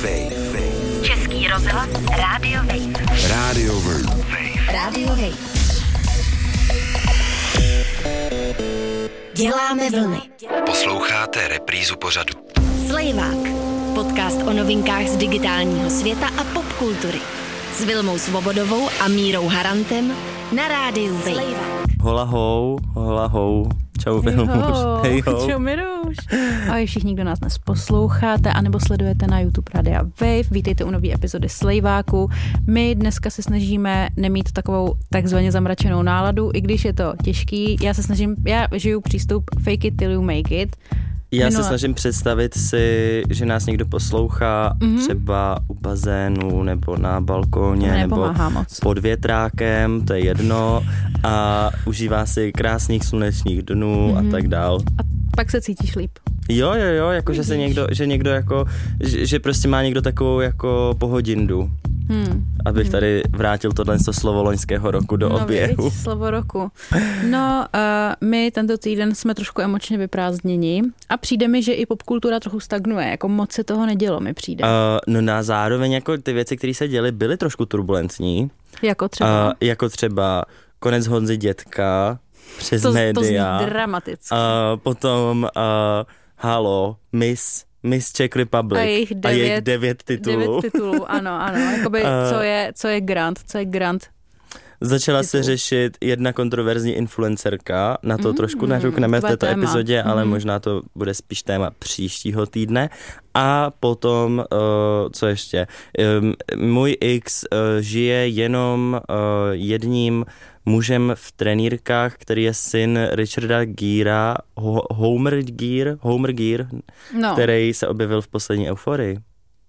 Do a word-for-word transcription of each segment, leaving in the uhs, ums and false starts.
Wave. Český rozhlas Rádio Wave. Rádio Wave. Rádio Wave. Děláme vlny. Posloucháte reprízu pořadu Slejvák. Podcast o novinkách z digitálního světa a popkultury. S Vilmou Svobodovou a Mírou Harantem na Rádiu Wave. Hola hou, hola hou. Čau Vilmuš. Hej ho. Čau Miruš. Ahoj všichni, kdo nás dnes posloucháte anebo sledujete na YouTube Rádia Wave. Vítejte u nové epizody Slejváku. My dneska se snažíme nemít takovou takzvaně zamračenou náladu, i když je to těžký. Já se snažím, já žiju přístup fake it till you make it. Já Minule. se snažím představit si, že nás někdo poslouchá mm-hmm. třeba u bazénu nebo na balkóně nebo moc. pod větrákem, to je jedno, a užívá si krásných slunečních dnů mm-hmm. a tak dál. A pak se cítíš líp. Jo, jo, jo, jako že se někdo, že někdo jako, že, že prostě má někdo takovou jako pohodindu. Hmm. Abych hmm. tady vrátil tohle slovo loňského roku do no, oběhu. Víc, slovo roku. No, uh, my tento týden jsme trošku emočně vyprázdněni a přijde mi, že i popkultura trochu stagnuje, jako moc se toho nedělo, mi přijde. Uh, no na zároveň jako ty věci, které se děly, byly trošku turbulentní. Jako třeba? Uh, jako třeba konec Honzy Dětka přes to, média. To zní dramaticky. Uh, potom uh, Halo, Miss Miss Czech Republic a jejich devět, a jejich devět titulů. Devět titulů, ano, ano. Jakoby, uh, co je, co je grant, co je grant Začala titul. se řešit jedna kontroverzní influencerka, na to mm, trošku nařukneme v této téma. epizodě, mm. ale možná to bude spíš téma příštího týdne. A potom, uh, co ještě, um, můj X uh, žije jenom uh, jedním mužem v trenýrkách, který je syn Richarda Gera, Ho- Homer Gear, Homer Gear, no. který se objevil v poslední Euforii.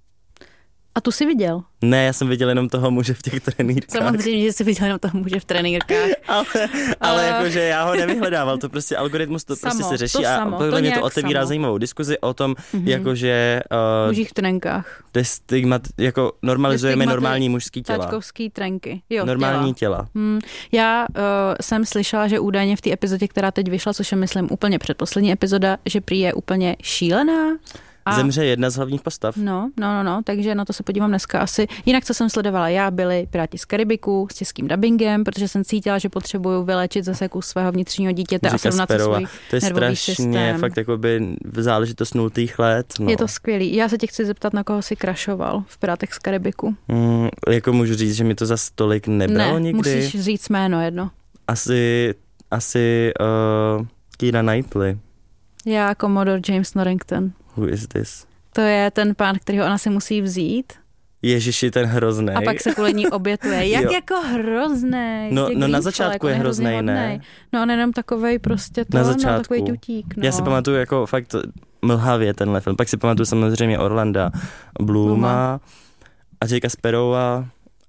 A tu jsi viděl? Ne, já jsem viděl jenom toho muže v těch trenýrkách. Samozřejmě, že jsi viděl jenom toho muže v trenýrkách. ale ale uh, jakože já ho nevyhledával, to prostě algoritmus to samo, prostě se řeší to a samo, podle to mě to otevírá samo. zajímavou diskuzi o tom, mm-hmm. jakože Uh, mužích v trenkách. Destigmat, jako normalizujeme normální mužský těla. Tačkovský trenky. Jo, normální těla. těla. Hmm, já uh, jsem slyšela, že údajně v té epizodě, která teď vyšla, což je myslím úplně předposlední epizoda, že prý je úplně šílená. A zemře jedna z hlavních postav. No, no, no, no, takže na to se podívám dneska asi. Jinak, co jsem sledovala já, byli Piráti z Karibiku s českým dubbingem, protože jsem cítila, že potřebuju vylečit zase kus svého vnitřního dítěte a srovnat si svůj to je nervový strašně systém. Fakt jakoby záležitost nultých let. No. Je to skvělý. Já se tě chci zeptat, na koho jsi crashoval v Pirátech z Karibiku. Mm, jako můžu říct, že mi to za stolik nebralo ne, nikdy. musíš říct jméno jedno. Asi, asi uh, Keira Knightley. Já, Commodore James Norrington. Who is this? To je ten pán, kterýho ona si musí vzít. Ježiši, ten hroznej. A pak se kvůli ní obětuje. Jak jako hroznej. No, no na začátku je hroznej, ne? No on jenom takovej prostě to, na začátku. No, takový tutík. No. Já si pamatuju jako fakt mlhavě tenhle film. Pak si pamatuju samozřejmě Orlanda Blooma Bluma. A Jacka Sparrowa.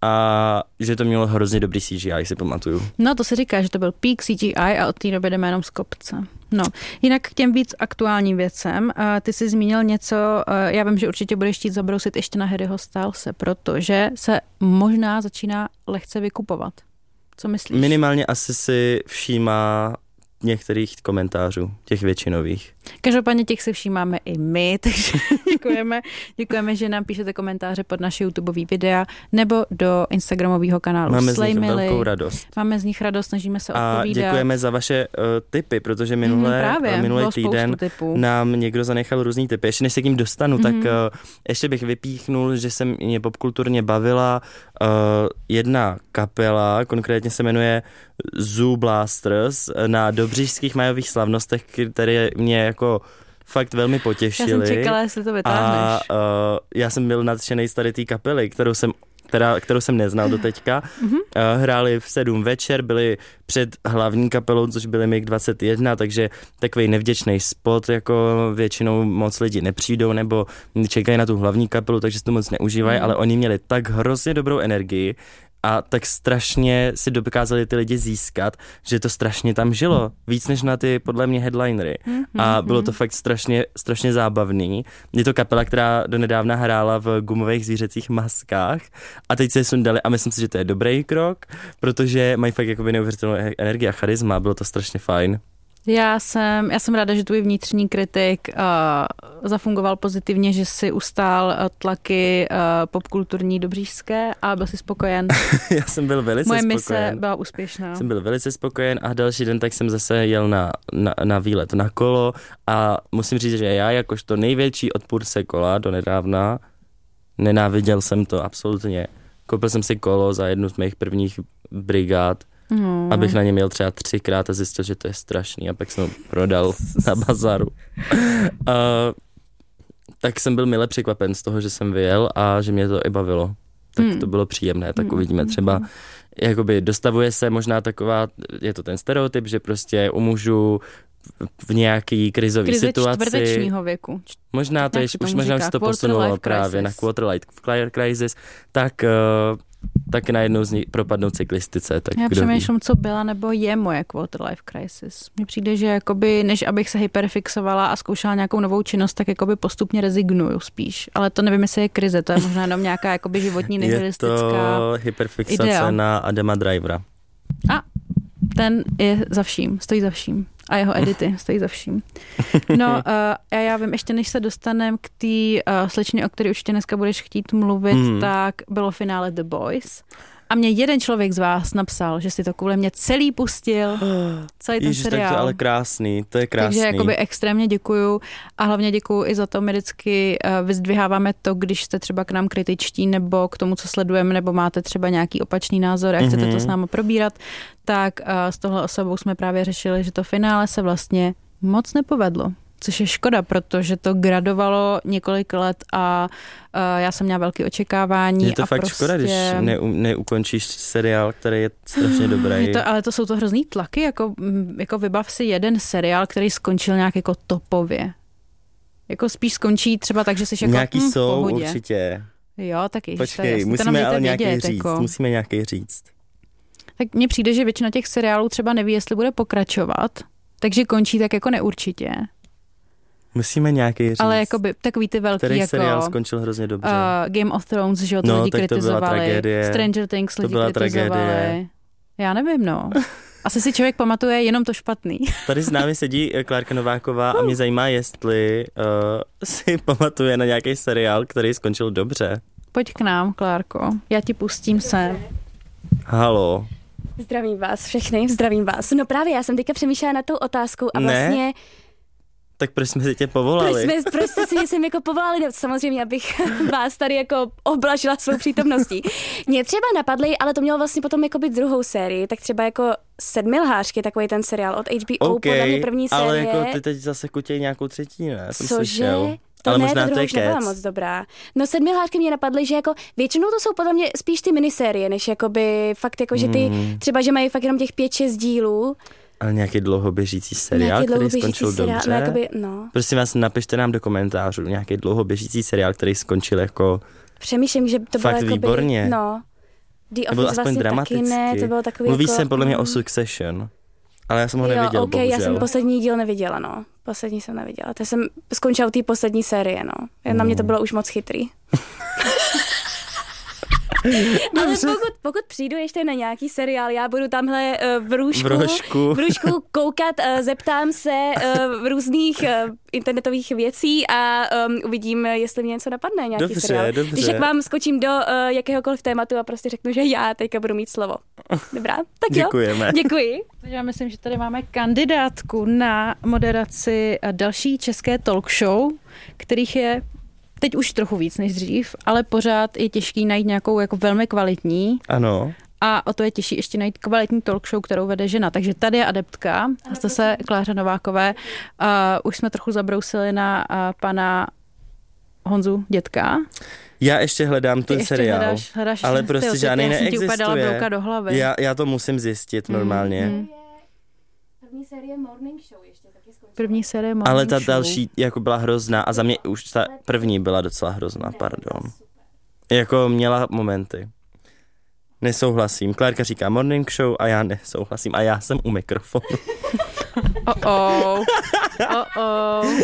A že to mělo hrozně dobrý C G I, si pamatuju. No to se říká, že to byl peak C G I a od té doby jdeme jenom z kopce. No, jinak k těm víc aktuálním věcem. Ty jsi zmínil něco, já vím, že určitě budeš chtít zabrousit ještě na Harryho Stylese, protože se možná začíná lehce vykupovat. Co myslíš? Minimálně asi si všímá některých komentářů, těch většinových. Každopádně těch si všímáme i my, takže děkujeme, děkujeme, že nám píšete komentáře pod naše YouTubeový videa nebo do Instagramového kanálu Máme Slay z nich Milly. velkou radost. Máme z nich radost, snažíme se a odpovídat. A děkujeme za vaše uh, tipy, protože minule, mm, právě, minulý týden nám někdo zanechal různý tipy. Ještě než se k ním dostanu, mm-hmm. tak uh, ještě bych vypíchnul, že se mě popkulturně bavila uh, jedna kapela, konkrétně se jmenuje Zoo Blasters, na dobřížských majových slavnostech, které mě jako fakt velmi potěšily. Já jsem čekala, jestli to vytáhneš. A uh, já jsem byl nadšenej z tady té kapely, kterou jsem Která, kterou jsem neznal do teďka. Mm-hmm. Uh, hráli v sedm večer, byli před hlavní kapelou, což byly M I G dvacet jedna, takže takový nevděčný spot, jako většinou moc lidi nepřijdou nebo čekají na tu hlavní kapelu, takže si to moc neužívají, mm. ale oni měli tak hrozně dobrou energii a tak strašně si dokázali ty lidi získat, že to strašně tam žilo. Víc než na ty, podle mě, headlinery. Mm-hmm. A bylo to fakt strašně, strašně zábavný. Je to kapela, která donedávna hrála v gumových zvířecích maskách a teď se je sundali a myslím si, že to je dobrý krok, protože mají fakt jakoby neuvěřitelnou energii a charisma. Bylo to strašně fajn. Já jsem, já jsem ráda, že tvůj vnitřní kritik uh, zafungoval pozitivně, že si ustál uh, tlaky uh, popkulturní dobřížské a byl si spokojen. Já jsem byl velice Moje spokojen. mise byla úspěšná. Jsem byl velice spokojen a další den tak jsem zase jel na, na, na výlet na kolo a musím říct, že já jakožto největší odpůrce kola do nedávna nenáviděl jsem to absolutně. Koupil jsem si kolo za jednu z mých prvních brigád, no. abych na něm jel třeba třikrát a zjistil, že to je strašný a pak jsem ho prodal na bazaru. uh, tak jsem byl mile překvapen z toho, že jsem vyjel a že mě to i bavilo. Tak mm. to bylo příjemné, tak uvidíme třeba. Jakoby dostavuje se možná taková, je to ten stereotyp, že prostě u mužů v nějaký krizový Krize situaci. čtvrtečního věku. Možná to je, už možná se to posunulo právě na quarter life crisis, tak, uh, tak najednou z ní propadnou cyklistice. Tak Já kdo přemýšlím, ví. co byla nebo je moje quarter life crisis. Mně přijde, že jakoby, než abych se hyperfixovala a zkoušela nějakou novou činnost, tak jakoby postupně rezignuju spíš. Ale to nevím, jestli je krize, to je možná jenom nějaká jakoby životní nihilistická Je to hyperfixace idea. na Adama Drivera. A ten je za vším, stojí za vším. A jeho edity stojí za vším. No uh, a já vím, ještě než se dostaneme k té uh, slečně, o které určitě dneska budeš chtít mluvit, hmm. tak bylo finále The Boys. A mě jeden člověk z vás napsal, že si to kvůli mě celý pustil, celý ten Ježiš, seriál. tak to je ale krásný, to je krásný. Takže jakoby extrémně děkuju a hlavně děkuju i za to, my vždycky uh, vyzdviháváme to, když jste třeba k nám kritičtí nebo k tomu, co sledujeme, nebo máte třeba nějaký opačný názor a chcete mm-hmm. to s námi probírat, tak uh, s tohle osobou jsme právě řešili, že to finále se vlastně moc nepovedlo. Což je škoda, protože to gradovalo několik let a uh, já jsem měla velké očekávání. Je to a fakt prostě... škoda, když ne, neukončíš seriál, který je strašně dobrý. Je to, ale to jsou to hrozný tlaky, jako, jako vybav si jeden seriál, který skončil nějak jako topově. Jako spíš skončí třeba tak, že jsi jako nějaký hm, jsou v pohodě. určitě. Jo, tak ježiš, Počkej, jasný, musíme ale nějaký vědět, říct, jako. musíme nějaký říct. Tak mně přijde, že většina těch seriálů třeba neví, jestli bude pokračovat, takže končí tak jako neurčitě. Musíme nějaký říct. Ale jakoby takový ty velký který jako... seriál skončil hrozně dobře. Uh, Game of Thrones, že jo, to no, lidi tak to kritizovali. byla tragédie. Stranger Things to lidi byla kritizovali. Tragédie. Já nevím, no. Asi si člověk pamatuje jenom to špatný. Tady s námi sedí Klárka Nováková a mě zajímá, jestli uh, si pamatuje na nějaký seriál, který skončil dobře. Pojď k nám, Klárko. Já ti pustím sem. Halo. Zdravím vás všechny, zdravím vás. No právě, já jsem teďka přemýšlela nad tou otázkou a ne? vlastně... Tak proč jsme si tě povolali? Proč, jsme, proč jste si mě sem jako povolali? No, samozřejmě, abych vás tady jako oblažila svou přítomností. Mě třeba napadly, ale to mělo vlastně potom jako být druhou sérii, tak třeba jako Sedmilhářky, takový ten seriál od H B O, okay, podle mě první série. Ale jako ty teď zase kutěj nějakou třetí, ne? Jsem Cože? slyšel. To ale ne, možná to to je už nebyla kec. moc dobrá. No Sedmilhářky mě napadly, že jako většinou to jsou podle mě spíš ty minisérie, než jakoby fakt jako, že ty Hmm. třeba, že mají fakt jenom těch pět, šest dílů. Ale nějaký dlouhoběžící seriál, Nějaký který dlouhoběžící skončil seriál, dobře? no, jakoby, no. Prosím vás, napište nám do komentářů nějaký dlouhoběžící seriál, který skončil jako Přemýšlím, že to bylo fakt jakoby, výborně. No. The To bylo Office aspoň vlastně dramaticky. taky ne, to bylo takový Mluví jako... se podle mě mm. o Succession, ale já jsem ho Jo, neviděl, okay, bohužel. já jsem poslední díl neviděla, no. Poslední jsem neviděla. To jsem skončila u té poslední série, no. Na Mm. mě to bylo už moc chytrý. Ale pokud, pokud přijdu ještě na nějaký seriál, já budu tamhle uh, v růžku, V rožku. v růžku koukat, uh, zeptám se uh, v různých uh, internetových věcí a um, uvidím, jestli mě něco napadne, nějaký Dobře, seriál. dobře. Když jak vám skočím do uh, jakéhokoliv tématu a prostě řeknu, že já teďka budu mít slovo. Dobrá? Tak jo. Děkujeme. Děkuji. Takže já myslím, že tady máme kandidátku na moderaci další české talk show, kterých je teď už trochu víc než dřív, ale pořád je těžký najít nějakou jako velmi kvalitní. Ano. A o to je těžší ještě najít kvalitní talk show, kterou vede žena. Takže tady je adeptka, zase se Kláře Novákové. Uh, už jsme trochu zabrousili na uh, pana Honzu Dětka. Já ještě hledám ten ještě seriál, hledáš, hledáš ale ještě, prostě ty, žádný já jsem ti neexistuje. úplně dala brouka do hlavy. Já, já to musím zjistit normálně. Mm, mm. První série Morning Show ještě taky skončila. První série Morning Ale ta Show. další jako byla hrozná a za mě už ta první byla docela hrozná, pardon. Jako měla momenty. Nesouhlasím. Klárka říká Morning Show a já nesouhlasím a já jsem u mikrofonu. Oh oh. Oh oh. uh,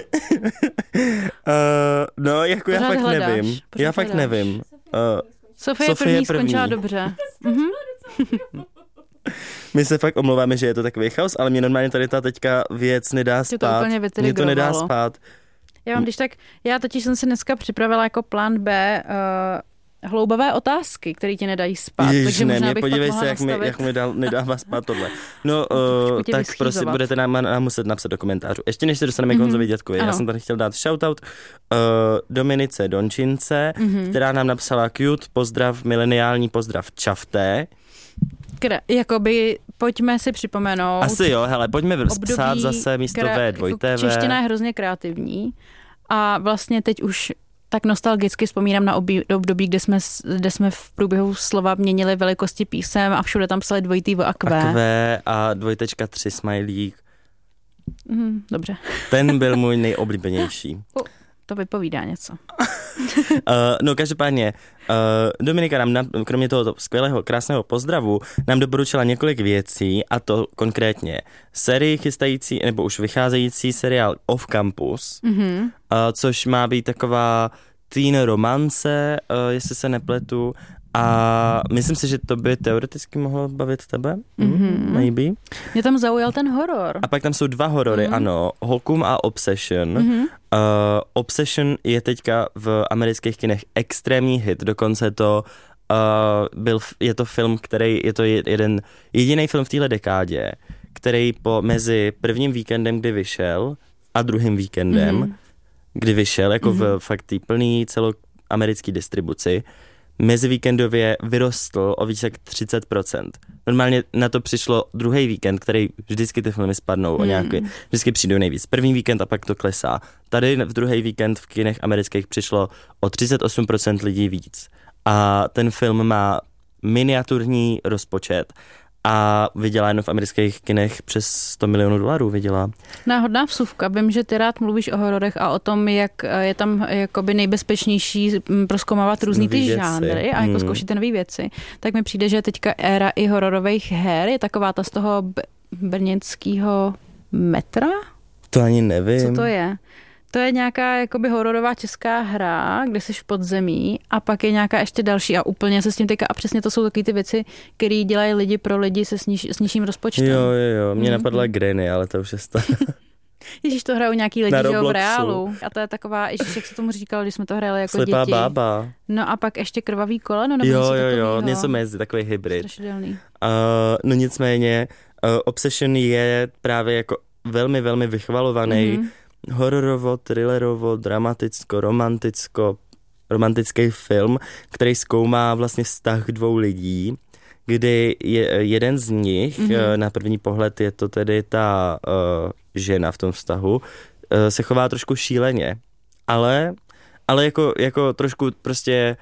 no, jako Pořád já fakt hledáš, nevím. pořád Já fakt hledáš. nevím. Uh, Sofie, Sofie první, první. skončila dobře. Mhm. My se fakt omlouváme, že je to takový chaos, ale mě normálně tady ta teďka věc nedá spát. To úplně mě to nedá spát. Já mám, když tak, já totiž jsem si dneska připravila jako plán B uh, hloubavé otázky, které ti nedají spát. Ježiš, takže ne, možná mě bych podívej pak se, jak mi, jak mi dal, nedává spát tohle. No, uh, tak prosím, budete nám, nám muset napsat do komentářů. Ještě než se dostaneme mm-hmm. k Honzovi dětkovi, já jsem tady chtěl dát shoutout uh, Dominice Dončince, mm-hmm. která nám napsala cute, pozdrav, mileniální pozdrav, čafté. Kra- jakoby, pojďme si připomenout. Asi jo, hele, pojďme psát zase místo kra- V, dvojité V. Čeština je hrozně kreativní a vlastně teď už tak nostalgicky vzpomínám na obí, období, kde jsme, kde jsme v průběhu slova měnili velikosti písem a všude tam psali dvojitý V a Q. A Q a dvojtečka tři smajlík. Mm, dobře. Ten byl můj nejoblíbenější. Uh, to vypovídá něco. uh, no každopádně, uh, Dominika nám, na, kromě toho skvělého, krásného pozdravu, nám doporučila několik věcí, a to konkrétně sérii chystající, nebo už vycházející seriál Off Campus, mm-hmm. uh, což má být taková teen romance, uh, jestli se nepletu, a myslím si, že to by teoreticky mohlo bavit tebe, mm-hmm. maybe. Mě tam zaujal ten horor. A pak tam jsou dva horory, mm-hmm. ano, Hokum a Obsession. Mm-hmm. Uh, Obsession je teďka v amerických kinech extrémní hit, dokonce to uh, byl, je to film, který, je to jeden, jediný film v téhle dekádě, který po mezi prvním víkendem, kdy vyšel, a druhým víkendem, mm-hmm. kdy vyšel, jako mm-hmm. v fakt tý plný celoamerický distribuci, mezivíkendově vyrostl o více jak třicet procent. Normálně na to přišlo druhý víkend, který vždycky ty filmy spadnou o nějaký, mm. vždycky přijdou nejvíc. První víkend a pak to klesá. Tady v druhý víkend v kinech amerických přišlo o třicet osm procent lidí víc. A ten film má miniaturní rozpočet a vydělá jenom v amerických kinech přes sto milionů dolarů vydělá. Náhodná vsuvka. Vím, že ty rád mluvíš o hororech a o tom, jak je tam jakoby nejbezpečnější prozkoumávat různý ty věci. Žánry a jako hmm. zkoušet ty nové věci. Tak mi přijde, že teďka éra i hororových her je taková ta z toho b- brněnského metra? To ani nevím. Co to je? To je nějaká jakoby hororová česká hra, kde jsi v podzemí a pak je nějaká ještě další a úplně se s tím teďka a přesně to jsou taky ty věci, které dělají lidi pro lidi se sniž, s nižším rozpočtem. Jo, jo, jo. Mně mm-hmm. napadla Granny, ale to už je stane. Ježíš, to hrajou nějaký lidi v reálu. A to je taková, ježíš, jak se tomu říkalo, když jsme to hráli jako Slepá děti. bába. No a pak ještě krvavý koleno. Nebo jo, něco jo, takovýho. jo, něco mezi, takový hybrid. Strašidelný. Uh, no nicméně, uh, Obsession je právě jako velmi, velmi vychvalovaný mm-hmm. hororovo, thrillerovo, dramaticko, romanticko, romantický film, který zkoumá vlastně vztah dvou lidí, kdy je, jeden z nich, mm-hmm. na první pohled je to tedy ta uh, žena v tom vztahu, uh, se chová trošku šíleně, ale, ale jako, jako trošku prostě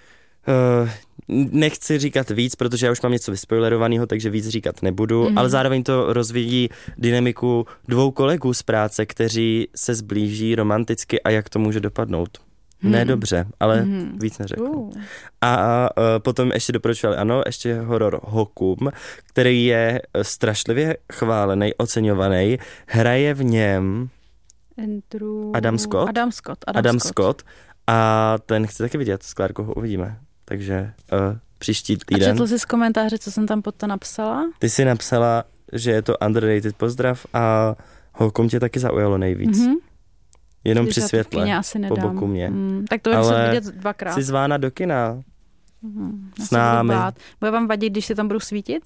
uh, nechci říkat víc, protože já už mám něco vyspoilerovaného, takže víc říkat nebudu, mm-hmm. ale zároveň to rozvíjí dynamiku dvou kolegů z práce, kteří se zblíží romanticky a jak to může dopadnout. Hmm. Ne dobře, ale hmm. víc neřeknu. Uh. A, a potom ještě doporučovali, ano, ještě horor Hokum, který je strašlivě chválený, oceňovaný. Hraje v něm Andrew... Adam Scott. Adam Scott. Adam, Adam Scott. Scott. A ten chci taky vidět, s Klárkou ho uvidíme. Takže uh, příští týden. A četl jsi z komentáře, co jsem tam pod to napsala? Ty jsi napsala, že je to underrated pozdrav a Hokum tě taky zaujalo nejvíc. Mm-hmm. Jenom když při světle, po boku mě. Mm, tak to bych se vidět dvakrát. Jsi zvána do kina. Mm, s námi. Bude vám vadit, když se tam budu svítit?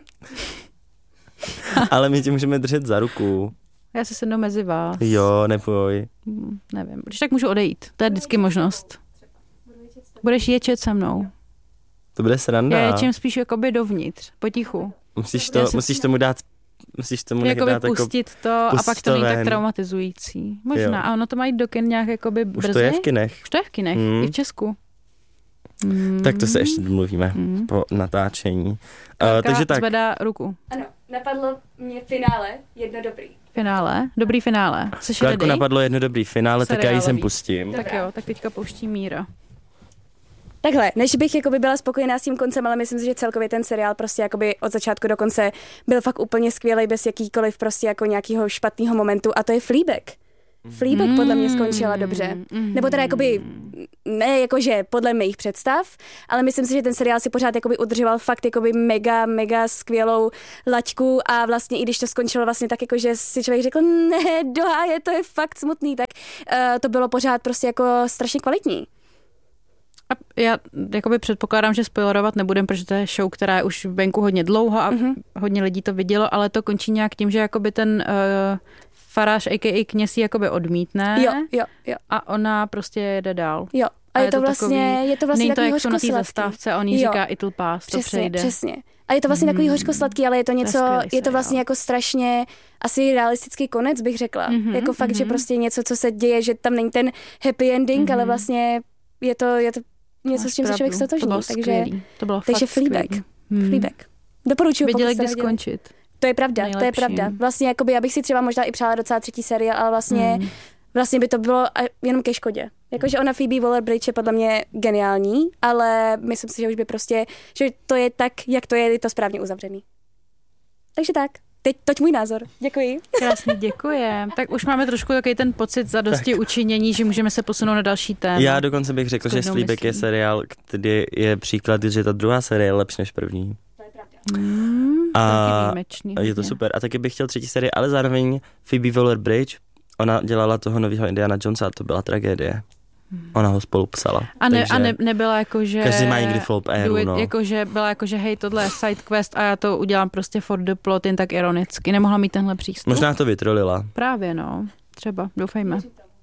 Ale my ti můžeme držet za ruku. Já se sednu mezi vás. Jo, neboj. Mm, nevím, když tak můžu odejít. To je vždycky možnost. Budeš ječet se mnou. To bude sranda. Já ječím spíš jakoby dovnitř, potichu. Musíš, to, musíš tomu dát Musíš tomu jakoby dát pustit jako to pustit a pak to není ven. tak traumatizující. Možná. Jo. A ono to mají do kin nějak jakoby brzy. Už to je v kinech. Už to je v kinech. Mm. I v Česku. Mm. Tak to se ještě domluvíme mm. po natáčení. Uh, takže tak. Zvedá ruku. Ano, napadlo mě finále, jedno dobrý. Finále? Dobrý finále. Klárku napadlo jedno dobrý finále, tak já ji sem pustím. Tak jo, tak teďka pouští Míra. Takhle, než bych jakoby byla spokojená s tím koncem, ale myslím si, že celkově ten seriál prostě jakoby od začátku do konce byl fakt úplně skvělý, bez jakýkoliv prostě jako nějakého špatného momentu, a to je Fleabag. Fleabag mm. podle mě skončila dobře. Mm. Nebo teda jakoby, ne jakože podle mých představ, ale myslím si, že ten seriál si pořád jakoby udržoval fakt jakoby mega, mega skvělou laťku a vlastně i když to skončilo vlastně tak jako, že si člověk řekl, ne, do háje, to je fakt smutný, tak uh, to bylo pořád prostě jako strašně kvalitní. A já jakoby předpokládám, že spoilerovat nebudem, protože to je show, která je už venku hodně dlouho a mm-hmm. hodně lidí to vidělo, ale to končí nějak tím, že jakoby ten uh, Faráš, a k a. Kněz jakoby odmítne jo, jo, jo. a ona prostě jede dál. Jo. A, a je, je to vlastně, takový, je to vlastně takový hořkosladký. Není to, jak jsou na té zastávce a on jí říká it'll pass, to přesně, přejde. Přesně, a je to vlastně takový hořkosladký, ale je to něco, to je, je to vlastně jako strašně asi realistický konec, bych řekla. Mm-hmm, jako fakt, mm-hmm. že prostě něco, co se děje, že tam není ten happy ending, mm-hmm. ale vlastně je to, je to něco, s čím se člověk stotožní. To bylo takže, skvělý. To bylo takže fakt Fleabag. Hmm. Fleabag. Doporučuji, Věděli, pokud kdy skončit. To je pravda, Nejlepší. to je pravda. Vlastně jakoby, já bych si třeba možná i přála docela třetí seriál, ale vlastně, mm. vlastně by to bylo jenom ke škodě. Jakože ona Phoebe Waller-Bridge je podle mě geniální, ale myslím si, že už by prostě, že to je tak, jak to je, je to správně uzavřený. Takže tak. Teď toť můj názor. Děkuji. Krásně, děkujem. Tak už máme trošku takový ten pocit zadosti tak. učinění, že můžeme se posunout na další téma. Já dokonce bych řekl, že Fleabag je seriál, který je příklad, že ta druhá série je lepší než první. Hmm, a výjimečný, je to super. A taky bych chtěl třetí sérii, ale zároveň Phoebe Waller-Bridge, ona dělala toho nového Indiana Jonesa a to byla tragédie. Ona ho spolu psala. A, ne, a ne, nebyla jako, že... Každý má někdy flop éru, no. Jako, že byla jako, že hej, tohle je side quest a já to udělám prostě for the plot, jen tak ironicky. Nemohla mít tenhle přístup. Možná to vytrolila. Právě, no. Třeba, doufejme.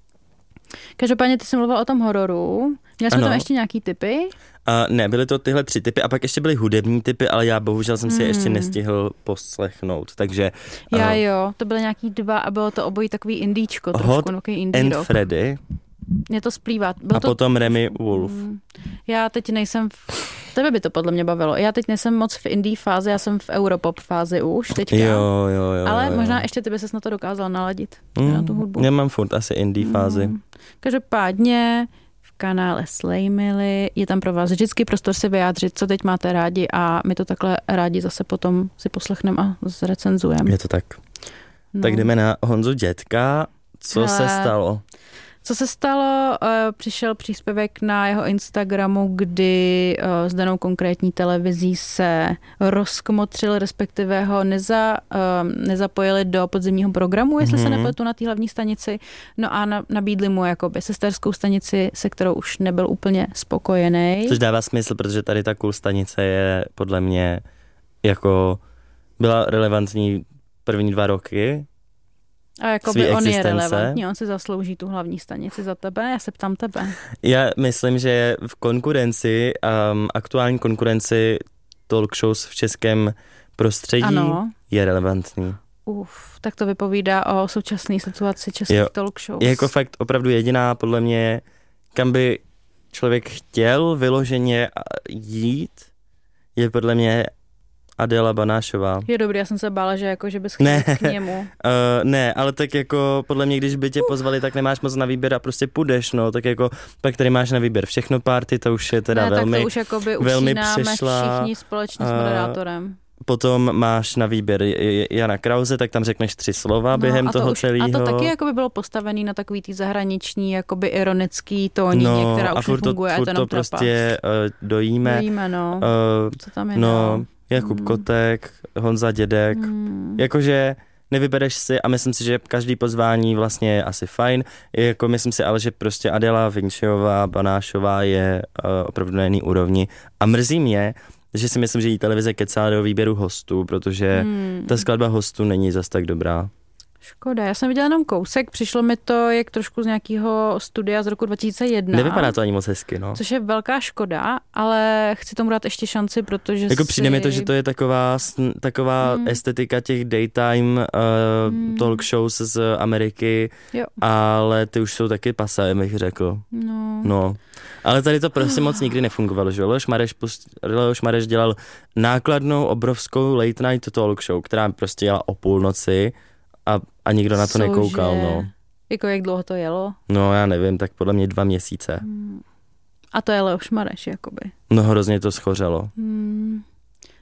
Každopádně ty jsi mluvil o tom hororu. Měl jsme tam ještě nějaký typy? Uh, ne, byly to tyhle tři typy a pak ještě byly hudební typy, ale já bohužel jsem si hmm. je ještě nestihl poslechnout, takže... Uh, já jo, to byly nějaký dva a bylo to obojí takový indíčko, trošku, Hot takový indie and rock. Freddy. Mě to splývá. Byl a to... potom Remy Wolf. Já teď nejsem... V... Tebe by to podle mě bavilo. Já teď nejsem moc v indie fázi, já jsem v europop fázi už teďka. Jo, jo, jo. Ale jo, jo. možná ještě ty by ses na to dokázal naladit. Mm, na tu hudbu. Já mám furt asi indie fázi. Mm. Každopádně v kanále Slay Milly je tam pro vás vždycky prostor si vyjádřit, co teď máte rádi a my to takhle rádi zase potom si poslechneme a zrecenzujeme. Je to tak. No. Tak jdeme na Honzu Dětka. Co Hele. se stalo? Co se stalo? Přišel příspěvek na jeho Instagramu, kdy s danou konkrétní televizí se rozkmotřil, respektive ho neza, nezapojili do podzimního programu, jestli mm-hmm. se nepletu, na té hlavní stanici. No a nabídli mu jakoby sesterskou stanici, se kterou už nebyl úplně spokojený. Což dává smysl, protože tady ta cool stanice je podle mě jako byla relevantní první dva roky. A jakoby on je relevantní, on si zaslouží tu hlavní stanici za tebe, já se ptám tebe. Já myslím, že v konkurenci, um, aktuální konkurenci talk shows v českém prostředí ano. je relevantní. Uf, tak to vypovídá o současné situaci českých jo. talk shows. Je jako fakt opravdu jediná, podle mě, kam by člověk chtěl vyloženě jít, je podle mě Adéla Banášová. Je dobrý, já jsem se bála, že, jako, že bys chtěl ne, k němu. Uh, ne, ale tak jako podle mě, když by tě pozvali, tak nemáš moc na výběr a prostě půjdeš, no, tak jako pak tady máš na výběr všechno party, to už je teda ne, velmi, tak to už jakoby velmi přešla. Všichni společně s moderátorem. Potom máš na výběr Jana Krause, tak tam řekneš tři slova no, během toho už, celého. A to taky jakoby bylo postavený na takový tý zahraniční, jakoby ironický tónině, no, která už nefunguje. No a furt to, furt to prostě uh, dojíme. Dojíme, no. Uh, Co tam je no, dál? Jakub hmm. Kotek, Honza Dědek, hmm. jakože nevybereš si a myslím si, že každý pozvání vlastně je asi fajn, jako myslím si ale, že prostě Adela Vinčová, Banášová je uh, opravdu na jiný úrovni a mrzí mě, že si myslím, že jí televize kecá do výběru hostů, protože hmm. ta skladba hostů není zas tak dobrá. Škoda, já jsem viděla jenom kousek, přišlo mi to jak trošku z nějakého studia z roku dva tisíce jedna. Nevypadá to ani moc hezky, no. Což je velká škoda, ale chci tomu dát ještě šanci, protože jako si... přijde mi to, že to je taková, taková hmm. estetika těch daytime uh, hmm. talk shows z Ameriky, jo. ale ty už jsou taky pasé, bych řekl. No. no. Ale tady to prostě moc nikdy nefungovalo, že Leoš Mareš, Leoš Mareš dělal nákladnou, obrovskou late night talk show, která prostě jela o půlnoci, A, a nikdo na to Cože? nekoukal, no. Jako jak dlouho to jelo? No já nevím, tak podle mě dva měsíce. Hmm. A to je Leoš Mareš, jakoby. No hrozně to schořelo. Hmm.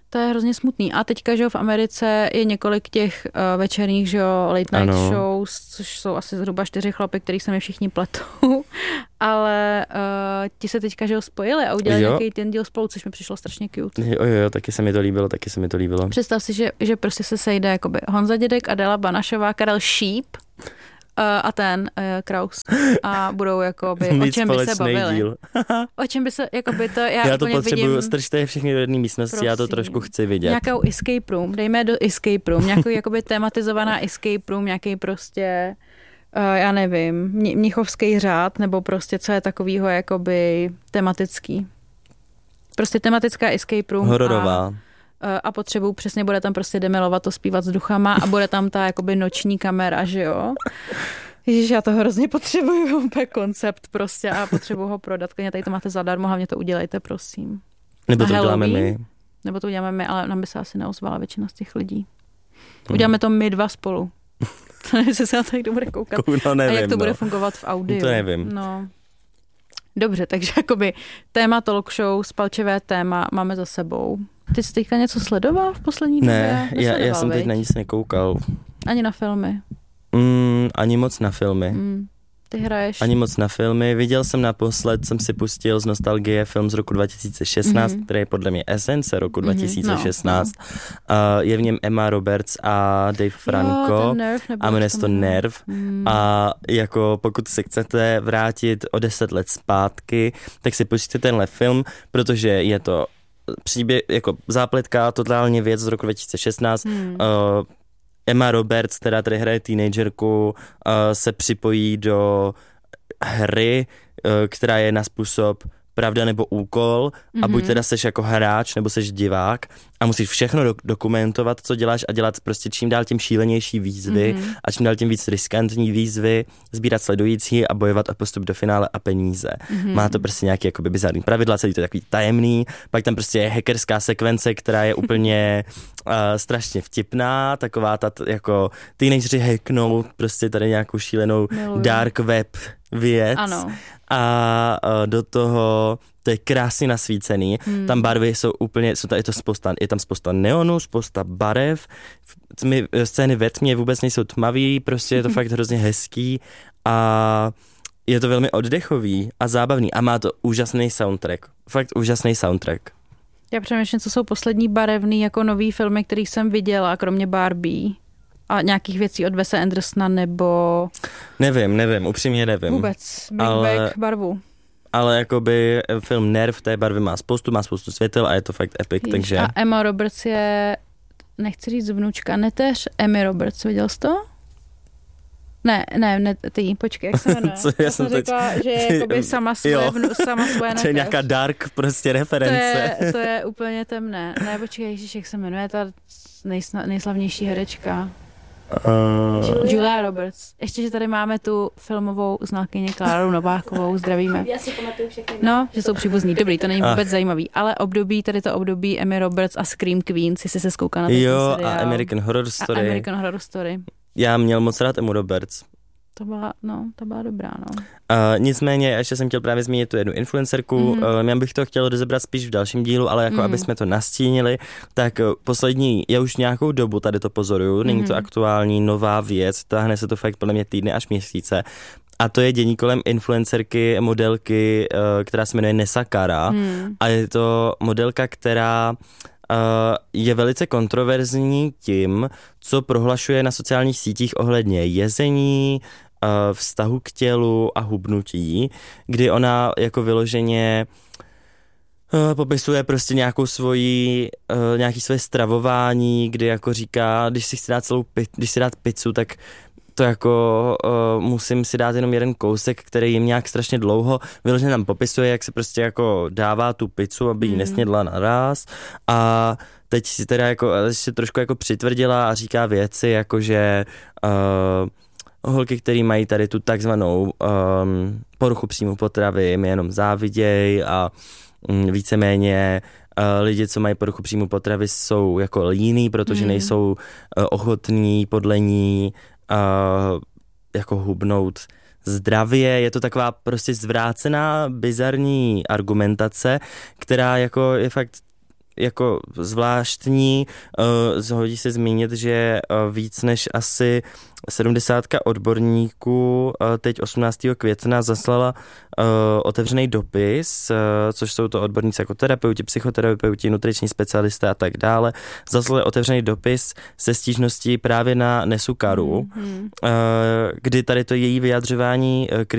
To je hrozně smutný. A teďka, že jo, v Americe je několik těch uh, večerních, že jo, late night ano. shows, což jsou asi zhruba čtyři chlapy, který se mi všichni pletou. Ale uh, ti se teďka, že jo, spojili a udělali jo. nějaký ten díl spolu, což mi přišlo strašně cute. Jo, jo, taky se mi to líbilo, taky se mi to líbilo. Představ si, že, že prostě se sejde jakoby Honza Dědek, Adela Banašová, Karel Šíp, Uh, a ten uh, Kraus. A budou jakoby, o čem by se bavili. Díl. O čem by se, jakoby to, já, já to potřebuju, vidím, strčte je všichni do jedné místnosti, prosím, já to trošku chci vidět. Nějakou escape room, dejme do escape room, nějakou jakoby tematizovaná escape room, nějaký prostě, uh, já nevím, mnichovský řád, nebo prostě co je takovýho jakoby tematický. Prostě tematická escape room. Hororová. A, a potřebuju, přesně bude tam prostě demilovat to zpívat s duchama a bude tam ta jakoby noční kamera, že jo? Ježiš, já to hrozně potřebuju, úplně koncept prostě a potřebuju ho prodat. Klidně tady to máte zadarmo, hlavně to udělejte, prosím. Nebo to uděláme my. Nebo to uděláme my, ale nám by se asi neozvala většina z těch lidí. Uděláme to my dva spolu. To nevím, jestli se na to někdo bude koukat. No, nevím, a jak to no. bude fungovat v audiu. To nevím. No. Dobře, takže jakoby téma talk show, spalčivé téma máme za sebou. Ty jsi teďka něco sledoval v poslední době? Ne, já, já jsem teď na nic nekoukal. Ani na filmy? Mm, ani moc na filmy. Mm, ty hraješ? Ani moc na filmy. Viděl jsem naposled, jsem si pustil z nostalgie film z roku dva tisíce šestnáct, mm. který je podle mě esence roku dva tisíce šestnáct. Mm, no, no. Uh, je v něm Emma Roberts a Dave Franco. Jo, Nerve, a jmenuje se to Nerve. Mm. A jako pokud se chcete vrátit o deset let zpátky, tak si pustíte tenhle film, protože je to příběh, jako zápletka, totálně věc z roku dva tisíce šestnáct. Hmm. Uh, Emma Roberts, která tady hraje teenagerku, uh, se připojí do hry, uh, která je na způsob pravda nebo úkol mm-hmm. a buď teda seš jako hráč nebo seš divák a musíš všechno do- dokumentovat, co děláš a dělat prostě čím dál tím šílenější výzvy mm-hmm. a čím dál tím víc riskantní výzvy, sbírat sledující a bojovat o postup do finále a peníze. Mm-hmm. Má to prostě nějaký jakoby bizarní pravidla, celý to je takový tajemný, pak tam prostě je hackerská sekvence, která je úplně uh, strašně vtipná, taková ta t- jako teenageři hacknou prostě tady nějakou šílenou Miluji. dark web věc. Ano. A uh, do toho to je krásně nasvícený. Hmm. Tam barvy jsou úplně, jsou tady to spousta, je tam spousta neonu, spousta barev. Tmy, scény ve tmě vůbec nejsou tmavý, prostě je to fakt hrozně hezký a je to velmi oddechový a zábavný a má to úžasný soundtrack. Fakt úžasný soundtrack. Já přemýšlím, co jsou poslední barevný jako nový filmy, který jsem viděla, kromě Barbie. A nějakých věcí od Wese Andersona nebo... Nevím, nevím, upřímně nevím. Vůbec, Big ale, Bang barvu. Ale jakoby film Nerv té barvy má spoustu, má spoustu světel a je to fakt epic, Jež, takže... A Emma Roberts je, nechci říct vnučka, neteř Emmy Roberts, viděl jsi to? Ne, ne, ne, ty, počkej, jak se jmenuje? Co, já jsem řekla, teď... že je jakoby sama svoje, vnu, sama svoje neteř. To je nějaká dark prostě reference. To je, to je úplně temné. Ne, počkej, ježiš, jak se jmenuje ta nejsna, nejslavnější herečka? Uh... Julia Roberts. Ještě, že tady máme tu filmovou znalkyni Kláru Novákovou, zdravíme. Já si pamatuju všechny. No, že jsou příbuzní. Dobrý, to není vůbec ah. zajímavý. Ale období, tady to období Emmy Roberts a Scream Queens, jestli se zkouká na ten Jo, seriál. a American Horror Story. A American Horror Story. Já měl moc rád Emmu Roberts. To byla, no, to byla dobrá, no. Uh, nicméně, ještě jsem chtěl právě zmínit tu jednu influencerku, mm-hmm. uh, já bych to chtěl rozebrat spíš v dalším dílu, ale jako mm-hmm. aby jsme to nastínili, tak uh, poslední, já už nějakou dobu tady to pozoruju, není mm-hmm. to aktuální nová věc, táhne se to fakt podle mě týdny až měsíce. A to je dění kolem influencerky, modelky, uh, která se jmenuje Nessa Cara. Mm. A je to modelka, která uh, je velice kontroverzní tím, co prohlašuje na sociálních sítích ohledně jezení, uh, vztahu k tělu a hubnutí, kdy ona jako vyloženě uh, popisuje prostě nějakou svoji, uh, nějaký své stravování, kdy jako říká, když si chci dát celou, když si dát pizzu, tak to jako uh, musím si dát jenom jeden kousek, který jim nějak strašně dlouho. Vyloženě nám popisuje, jak se prostě jako dává tu pizzu, aby ji mm. nesnědla naraz. A teď si teda jako ještě trošku jako přitvrdila a říká věci, jako že uh, holky, který mají tady tu takzvanou um, poruchu příjmu potravy, jim jenom záviděj a um, víceméně uh, lidi, co mají poruchu příjmu potravy, jsou jako líní, protože mm. nejsou uh, ochotní podle ní Uh, jako hubnout zdravě. Je to taková prostě zvrácená, bizarní argumentace, která jako je fakt jako zvláštní, uh, hodí se zmínit, že uh, víc než asi sedmdesátka odborníků uh, teď osmnáctého května zaslala uh, otevřený dopis, uh, což jsou to odborníci jako terapeuti, psychoterapeuti, nutriční specialisté a tak dále. Zaslali otevřený dopis se stížností právě na Nesu Karu, mm-hmm. uh, kdy tady to její vyjadřování uh,